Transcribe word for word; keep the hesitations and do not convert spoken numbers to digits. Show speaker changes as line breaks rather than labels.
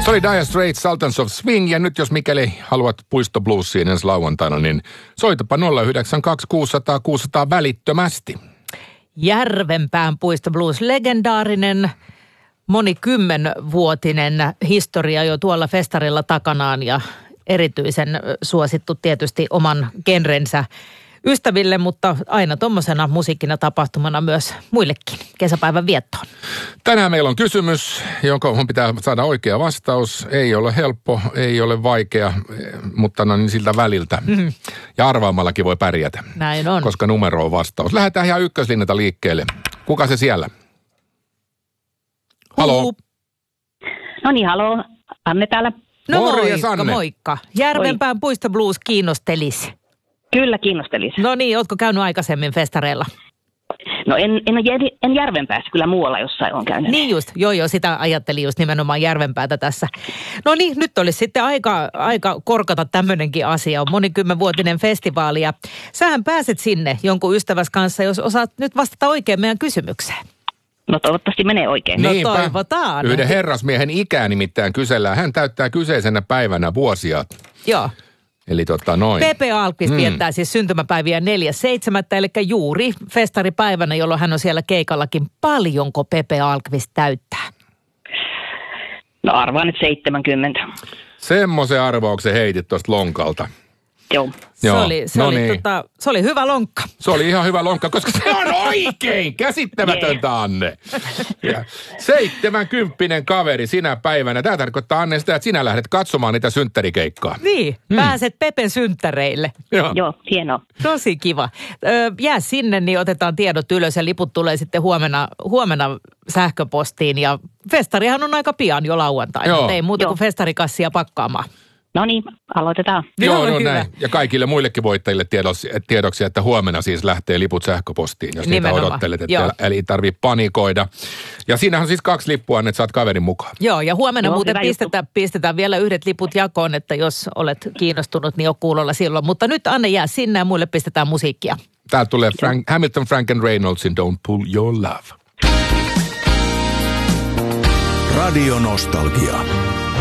Se oli Dire Straits, Sultans of Swing, ja nyt jos mikäli haluat puistobluesiin ensi lauantaina, niin soitapa nolla yhdeksän kaksi kuusi nolla nolla kuusi nolla nolla välittömästi.
Järvenpään puistoblues, legendaarinen monikymmenvuotinen historia jo tuolla festarilla takanaan ja erityisen suosittu tietysti oman genrensä ystäville, mutta aina tommosena musiikkina tapahtumana myös muillekin kesäpäivän viettoon.
Tänään meillä on kysymys, jonka pitää saada oikea vastaus. Ei ole helppo, ei ole vaikea, mutta no niin siltä väliltä. Mm-hmm. Ja arvaamallakin voi pärjätä.
Näin on.
Koska numero on vastaus. Lähdetään ihan ykköslinnalta liikkeelle. Kuka se siellä? Haloo.
No niin, haloo. Anne täällä.
No
Morjes,
moikka,
Anne.
moikka. Järvenpään puistoblues kiinnostelisi.
Kyllä kiinnostelisi.
No niin, ootko käynyt aikaisemmin festareilla?
No en, en, en Järvenpäässä, kyllä muualla jossain on käynyt.
Niin just, joo joo, sitä ajattelin just nimenomaan Järvenpäätä tässä. No niin, nyt olisi sitten aika, aika korkata tämmöinenkin asia. On monikymmenvuotinen festivaali ja sähän pääset sinne jonkun ystäväs kanssa, jos osaat nyt vastata oikein meidän kysymykseen.
No toivottavasti menee oikein.
No
Niinpä.
toivotaan.
Yhden herrasmiehen ikää nimittäin kysellään. Hän täyttää kyseisenä päivänä vuosia.
Joo.
Eli totta noin.
Pepe Alkvist
Mm.
viettää siis syntymäpäiviä neljäs seitsemättä, eli juuri festaripäivänä, jolloin hän on siellä keikallakin. Paljonko Pepe Alkvist täyttää?
No arvaan nyt seitsemänkymmentä.
Semmoisen arvauksen heitit tuosta lonkalta.
Joo.
Se,
Joo,
oli, se,
no
oli,
niin.
tota, se oli hyvä lonkka.
Se oli ihan hyvä lonkka, koska se on oikein! Käsittämätöntä, Anne. Ja seitsemänkymppinen kaveri sinä päivänä. Tämä tarkoittaa, Anne, sitä, että sinä lähdet katsomaan niitä synttärikeikkaa.
Niin, hmm. pääset Pepen synttäreille.
Joo.
Joo, hienoa.
Tosi kiva. Ö, jää sinne, niin otetaan tiedot ylös ja liput tulee sitten huomenna, huomenna sähköpostiin. Ja festarihan on aika pian jo lauantaina.
Joo.
Ei muuta
Joo.
kuin festarikassia pakkaamaan.
No niin, aloitetaan.
Joo, no
hyvä.
näin. Ja kaikille muillekin voittajille tiedoksi, tiedoksi, että huomenna siis lähtee liput sähköpostiin, jos
Nimenomaan.
niitä odottelet, että
Joo.
eli ei tarvitse panikoida. Ja siinähän on siis kaksi lippua, että saat kaverin mukaan.
Joo, ja huomenna
Joo,
muuten
hyvä
pistetään, pistetään vielä yhdet liput jakoon, että jos olet kiinnostunut, niin on kuulolla silloin. Mutta nyt Anne jää sinne ja muille pistetään musiikkia.
Täältä tulee Frank, Hamilton, Frank and Reynoldsin Don't Pull Your Love.
Radio Nostalgia.